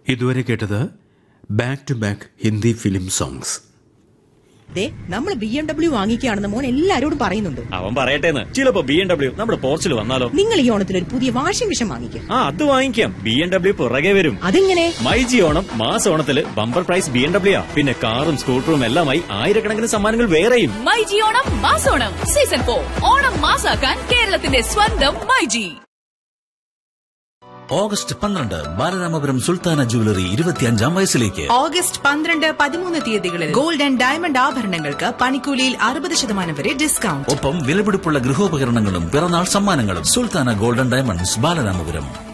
ഇതുവരെ കേട്ടത് back to back Hindi film songs. നമ്മൾ BMW വാങ്ങിക്കുകയാണെന്ന് മോൻ എല്ലാരോടും പറയുന്നുണ്ട്. അവൻ പറയട്ടേന്ന്. ചിലപ്പോ BMW നമ്മുടെ പോർച്ചിൽ വന്നാലോ? നിങ്ങൾ ഈ ഓണത്തിന് ഒരു പുതിയ വാഷിംഗ് മെഷീൻ വാങ്ങിക്കും. അത് വാങ്ങിക്കാം. BMW പുറകെ വരും. അതെങ്ങനെ? മൈജി ഓണം മാസ ഓണത്തില് ബമ്പർ പ്രൈസ് BMW. പിന്നെ കാറും സ്കൂട്ടറും എല്ലാമായി ആയിരക്കണക്കിന് സമ്മാനങ്ങൾ വേറെയും. മൈജി ഓണം മാസോണം സീസൺ 4 ഓണം മാസാക്കാൻ കേരളത്തിന്റെ സ്വന്തം myG. August 12 Balaramapuram Sultana jewellery 25ാം വയസ്സിലേക്ക്. August 12, 13 തീയതികളിൽ ഗോൾഡ് ആൻഡ് ഡയമണ്ട് ആഭരണങ്ങൾക്ക് പണിക്കൂലിയിൽ 60% വരെ ഡിസ്കൗണ്ട്. ഒപ്പം വിലപിടിപ്പുള്ള ഗൃഹോപകരണങ്ങളും പിറന്നാൾ സമ്മാനങ്ങളും. Sultana golden diamonds, Balaramapuram.